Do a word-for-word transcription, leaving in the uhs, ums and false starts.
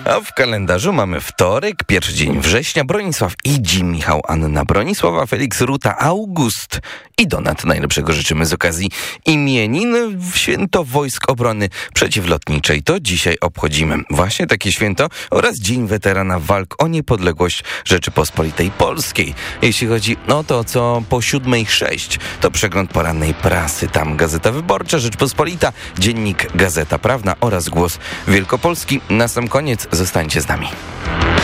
A w kalendarzu mamy wtorek, pierwszy dzień września, Bronisław Idzi, Michał, Anna, Bronisława, Felix, Ruta, August i Donat. Najlepszego życzymy z okazji imienin w Święto Wojsk Obrony Przeciwlotniczej. To dzisiaj obchodzimy właśnie takie święto oraz Dzień Weterana Walk o Niepodległość Rzeczypospolitej Polskiej. Jeśli chodzi o to, co po siódmej sześć, to przegląd porannej prasy. Tam Gazeta Wyborcza, Rzeczpospolita, Dziennik, Gazeta Prawna oraz Głos Wielkopolski. Na sam koniec zostańcie z nami.